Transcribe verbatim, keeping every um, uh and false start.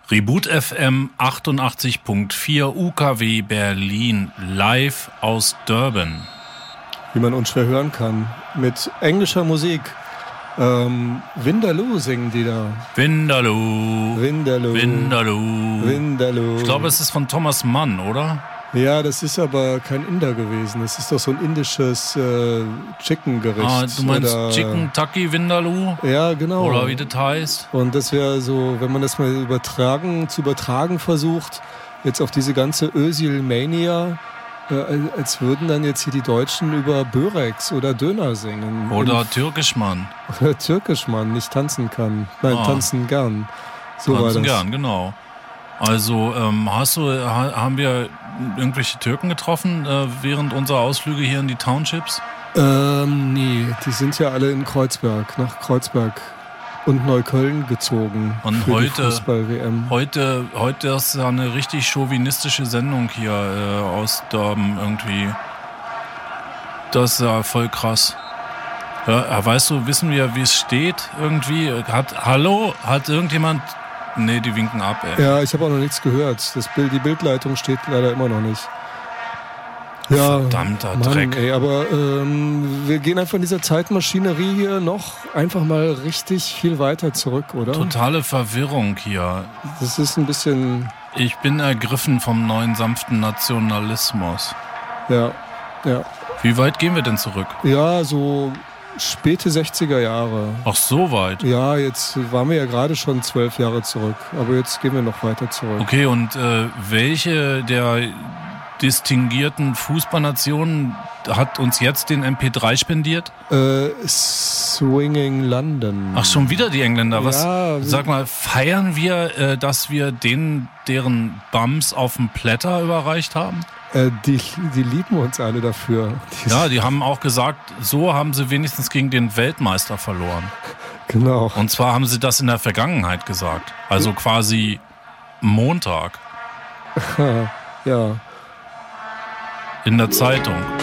Reboot F M achtundachtzig Komma vier U K W Berlin, live aus Durban. Wie man unschwer hören kann, mit englischer Musik. Ähm, Vindaloo singen die da. Vindaloo. Vindaloo. Vindaloo. Vindaloo. Ich glaube, es ist von Thomas Mann, oder? Ja, das ist aber kein Inder gewesen. Das ist doch so ein indisches äh, Chicken-Gericht. Ah, du meinst oder, Chicken Taki Vindaloo? Ja, genau. Oder wie das heißt? Und das wäre so, wenn man das mal übertragen, zu übertragen versucht, jetzt auf diese ganze Özil-Mania, äh, als würden dann jetzt hier die Deutschen über Böreks oder Döner singen. Oder In, Türkischmann. Oder Türkischmann, nicht tanzen kann. Nein, ah. tanzen gern. So tanzen war das. gern, genau. Also ähm, hast du, ha, haben wir irgendwelche Türken getroffen äh, während unserer Ausflüge hier in die Townships? Ähm, nee, die sind ja alle in Kreuzberg, nach Kreuzberg und Neukölln gezogen. Und für heute, die Fußball-W M. heute, heute ist ja eine richtig chauvinistische Sendung hier äh, aus Durban irgendwie. Das ist ja voll krass. Ja, weißt du, wissen wir, wie es steht irgendwie? Hat, hallo, hat irgendjemand... Nee, die winken ab, ey. Ja, ich habe auch noch nichts gehört. Das Bild, die Bildleitung steht leider immer noch nicht. Ja, verdammter Mann, Dreck. Ey, aber ähm, wir gehen einfach in dieser Zeitmaschinerie hier noch einfach mal richtig viel weiter zurück, oder? Totale Verwirrung hier. Das ist ein bisschen... Ich bin ergriffen vom neuen sanften Nationalismus. Ja, ja. Wie weit gehen wir denn zurück? Ja, so... Späte sechziger Jahre. Ach, so weit? Ja, jetzt waren wir ja gerade schon zwölf Jahre zurück. Aber jetzt gehen wir noch weiter zurück. Okay, und äh, welche der distinguierten Fußballnationen hat uns jetzt den M P drei spendiert? Äh, Swinging London. Ach, schon wieder die Engländer. Was? Ja, Sag mal, feiern wir, äh, dass wir denen deren Bums auf dem Platter überreicht haben? Äh, die, die lieben uns alle dafür. Die ja, die haben auch gesagt, so haben sie wenigstens gegen den Weltmeister verloren. Genau. Und zwar haben sie das in der Vergangenheit gesagt. Also quasi Montag. Ja. In der Zeitung.